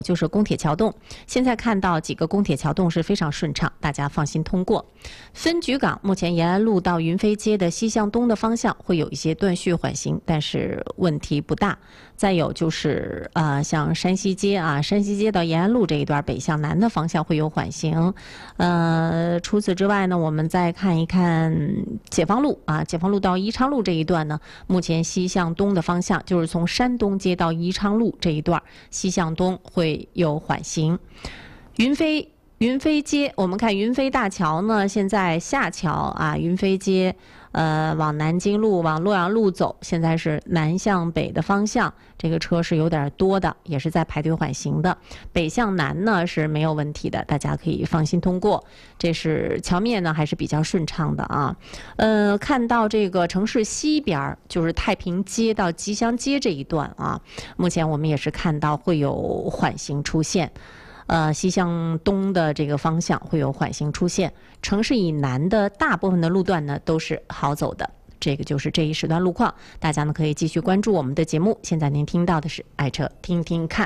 就是宫铁桥洞，现在看到几个宫铁桥洞是非常顺畅，大家放心通过。分局港目前延安路到云飞街的西向东的方向会有一些断续缓行，但是问题不大。再有就是像山西街山西街到延安路这一段北向南的方向会有缓行。除此之外呢，我们再看一看解放路解放路到宜昌路这一段呢，目前西向东的方向就是从山东街到宜昌路这一段西向东会有缓行。云飞街，我们看云飞大桥呢，现在下桥云飞街，往南京路、往洛阳路走，现在是南向北的方向，这个车是有点多的，也是在排队缓行的。北向南呢是没有问题的，大家可以放心通过。这是桥面呢还是比较顺畅的看到这个城市西边，就是太平街到吉祥街这一段目前我们也是看到会有缓行出现。西向东的这个方向会有缓行出现，城市以南的大部分的路段呢都是好走的。这个就是这一时段路况，大家呢可以继续关注我们的节目。现在您听到的是爱车听听看。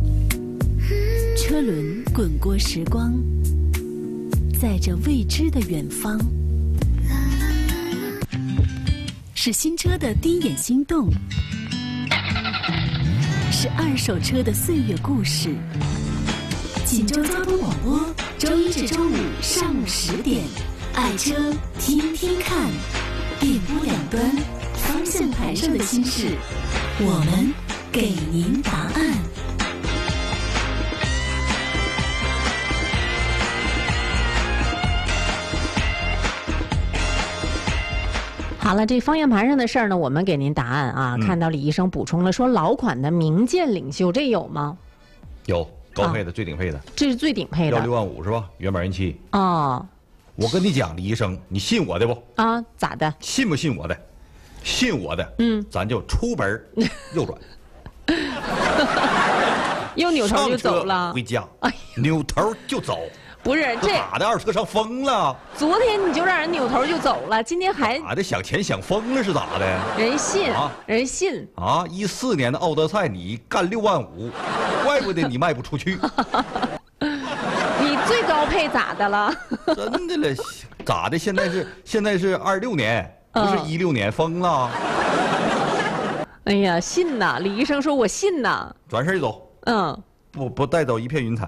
车轮滚过时光，载着未知的远方，是新车的第一眼心动，是二手车的岁月故事。锦州交通广播，周一至周五上午10点，爱车听听看，电波两端，方向盘上的心事，我们给您答案。 好了，这方向盘上的事儿呢，我们给您答案看到李医生补充了，说老款的名剑领袖，这有吗？ 有。高配的最顶配的， 这是最顶配的， 要6万5是吧？原版人妻。 我跟你讲，李医生，你信我的不？ 咋的？ 信不信我的？信我的，咱就出门右转， 又扭头就走了， 回家，扭头就走。 不是这咋的？二车上疯了？ 昨天你就让人扭头就走了，今天还咋的？想钱想疯了是咋的？ 人信人信 14年的奥德赛你干6万5，怪不得你卖不出去。 你最高配咋的了？ 真的了，咋的？现在是26年，不是16年，疯了。 哎呀，信呐！李医生说我信呐。 转身就走。不带走一片云彩。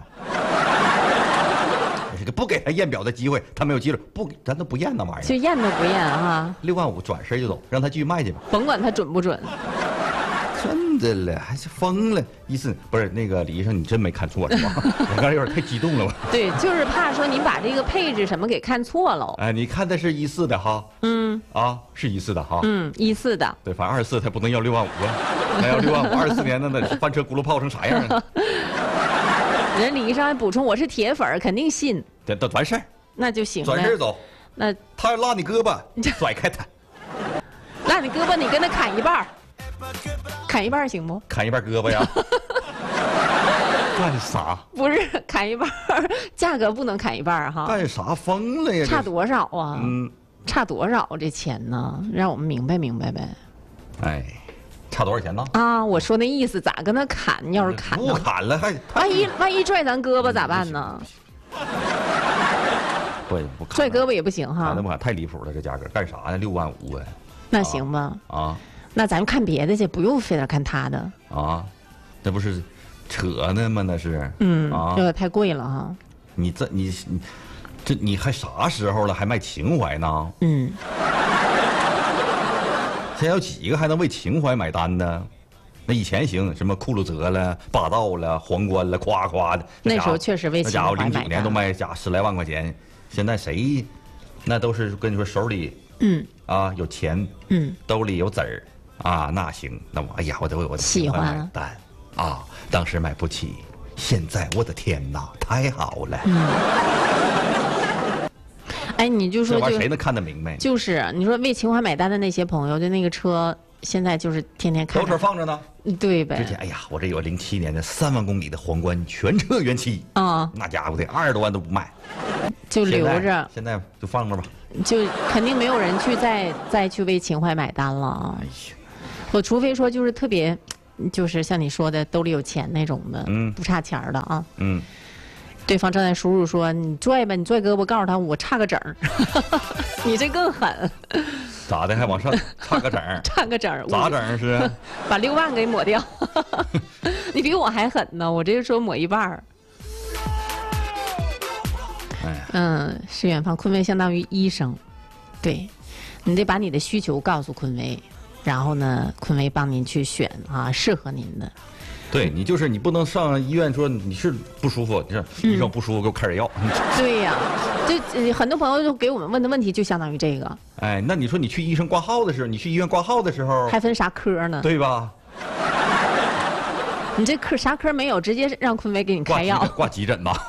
不给他验表的机会，他没有机会，咱都不验那玩意儿， 就验都不验 6万5转身就走，让他继续卖去吧， 甭管他准不准。 真的了，还是疯了。不是那个李医生，你真没看错是吧？我刚才有点太激动了吧？ 对，就是怕说您把这个配置什么给看错了。 你看的是14的哈？是14的哈 ？14的。 对，反正24他不能要6万5那要6万5，24年的那翻车轱辘炮成啥样啊？ 人李医生还补充，我是铁粉，肯定信。 等完事儿， 那就行。 转身走。 那他要拉你胳膊，甩开他。 拉你胳膊，你跟他砍一半，砍一半行不？ 砍一半胳膊呀？干啥？ 不是砍一半，价格不能砍一半干啥？疯了呀？ 差多少啊？差多少这钱呢？让我们明白明白呗。 差多少钱呢？ 我说那意思咋跟他砍？要是砍不砍了还万一拽咱胳膊咋办呢？ 不砍， 拽胳膊也不行那不砍太离谱了，这价格干啥呢？6万5 那行吧。那咱看别的去，不用非得看他的。 那不是扯呢吗？那是。 这太贵了你还啥时候了，还卖情怀呢？现在有几个还能为情怀买单呢？那以前行，什么酷路泽了、霸道了、皇冠了，夸夸的。 那时候确实为情怀买单。 那家伙09年都卖10来万块钱，现在谁？那都是跟你说手里有钱，兜里有子儿那行，那我都为我的情怀买单当时买不起，现在我的天哪，太好了。 你就说谁能看得明白？ 就是你说为情怀买单的那些朋友，就那个车现在就是天天看， 都车放着呢。 对呗。 之前我这有07年的3万公里的皇冠全车原漆那家伙得20多万都不卖， 就留着。 现在就放着吧。 就肯定没有人去再去为情怀买单了我除非说就是特别就是像你说的兜里有钱那种的，不差钱的啊。对方正在输入说：“你拽吧，你拽胳膊，告诉他我差个整儿。”你这更狠。 咋的？还往上差个整儿？ 差个整儿？ 咋整是？ 把6万给抹掉。你比我还狠呢，我这个说抹一半儿。是远方，坤威相当于医生，对，你得把你的需求告诉坤威，然后呢，坤威帮您去选适合您的。 对你就是你不能上医院说你是不舒服，你说医生不舒服给我开点药。 对呀，就很多朋友就给我们问的问题就相当于这个。 哎，那你说你去医生挂号的时候，你去医院挂号的时候还分啥科呢？ 对吧？ 你这科啥科没有，直接让坤威给你开药。 挂急诊吧。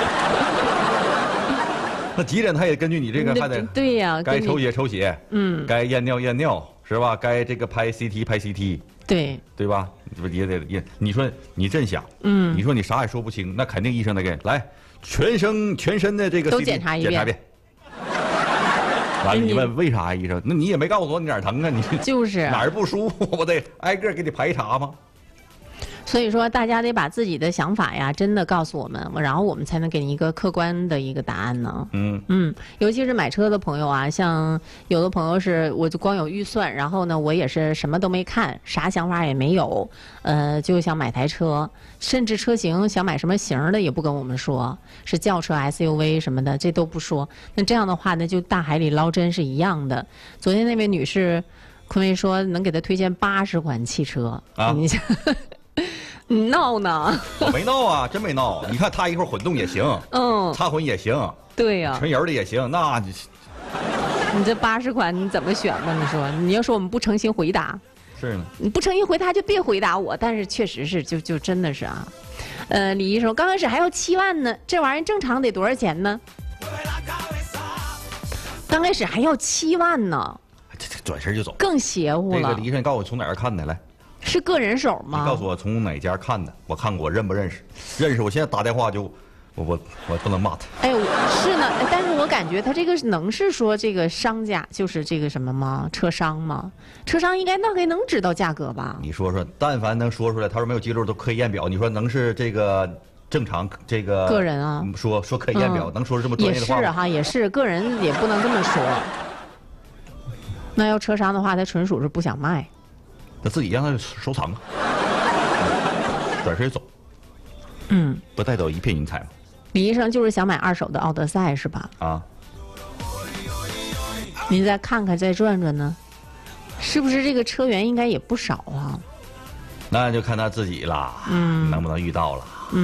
那急诊他也根据你这个还得对呀， 该抽血抽血，该验尿验尿是吧？该这个拍 CT 拍 CT， 对吧？也得你说你真想，你说你啥也说不清，那肯定医生得给来全身的这个 CT 都检查一遍。 完了你问为啥医生？那你也没告诉我你哪儿疼啊？你就是哪儿不舒服，我得挨个给你排查吗？ 所以说，大家得把自己的想法呀，真的告诉我们，然后我们才能给你一个客观的一个答案呢。尤其是买车的朋友啊，像有的朋友是，我就光有预算，然后呢，我也是什么都没看，啥想法也没有，就想买台车，甚至车型想买什么型的也不跟我们说，是轿车、SUV 什么的，这都不说。那这样的话呢，就大海里捞针是一样的。昨天那位女士，坤威说能给她推荐80款汽车啊。你闹呢？ 我没闹啊，真没闹。你看他一会儿混动也行，插混也行， 对呀， 纯油的也行。那你这80款你怎么选吧？你说，你要说我们不诚心回答， 是呢？ 你不诚心回答就别回答我。但是确实是，就真的是啊。李医生刚开始还要7万呢，这玩意儿正常得多少钱呢？刚开始还要7万呢， 这转身就走， 更邪乎了。 这个李医生，你告诉我从哪儿看的来？ 是个人手吗？ 你告诉我从哪家看的？我看过，我认不认识？认识，我现在打电话就，我不能骂他。 哎，是呢，但是我感觉他这个能是说这个商家就是这个什么吗？车商吗？车商应该大概能知道价格吧？ 你说，但凡能说出来，他说没有记录都可以验表。你说能是这个正常这个个人啊？ 说可以验表，能说这么专业的话吗？ 也是哈，也是个人也不能这么说。那要车商的话，他纯属是不想卖。 他自己让他收藏啊，转身走，不带走一片云彩吗？ 李医生就是想买2手的奥德赛是吧？ 啊， 您再看看再转转呢，是不是这个车源应该也不少啊？ 那就看他自己啦，能不能遇到了。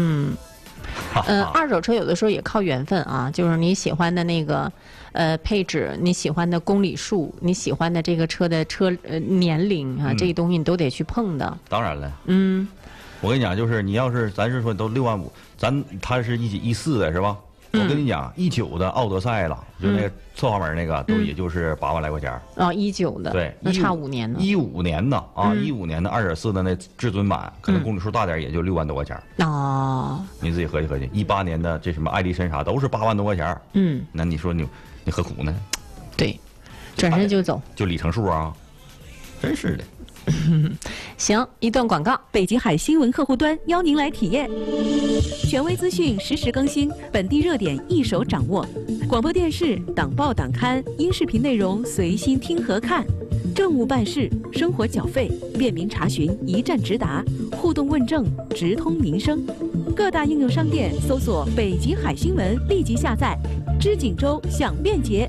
2手车有的时候也靠缘分啊，就是你喜欢的那个配置，你喜欢的公里数，你喜欢的这个车的年龄啊，这些东西你都得去碰的。 当然了，我跟你讲，就是你要是咱是说都6万5，他是14的是吧？我跟你讲，19的奥德赛了，就那个侧滑门那个，都也就是8万来块钱。 啊，19的， 对， 那差5年呢。 15年的啊，15年的2.4的那至尊版，可能公里数大点，也就6万多块钱。 哦， 你自己合计合计，18年的这什么爱丽绅啥都是8万多块钱。那你说你何苦呢？ 对，转身就走， 就里程数啊，真是的。 行，一段广告。 北极海新闻客户端邀您来体验，权威资讯实时更新，本地热点一手掌握，广播电视、党报党刊、音视频内容随心听和看，政务办事、生活缴费便民查询一站直达，互动问政直通民生。各大应用商店搜索北极海新闻，立即下载，知锦州享便捷。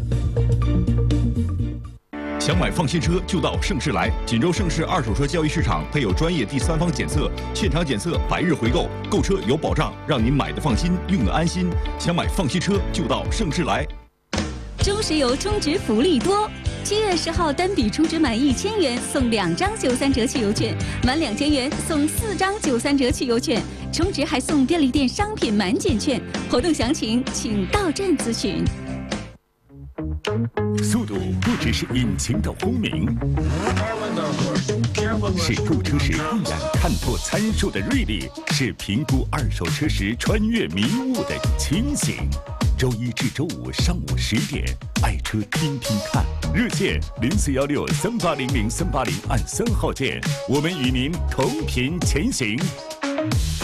想买放心车就到盛世来，锦州盛世2手车交易市场配有专业第3方检测，现场检测100日回购，购车有保障，让您买的放心，用的安心。想买放心车就到盛世来。 中石油充值福利多，7月10号单笔充值满1000元送2张93折汽油券，满2000元送4张93折汽油券，充值还送便利店商品满减券。活动详情请到站咨询。 速度不只是引擎的轰鸣，是购车时一眼看破参数的锐利，是评估2手车时穿越迷雾的清醒。周1至周5上午10点，爱车听听看。 热线041638000380，按3号键，我们与您同频前行。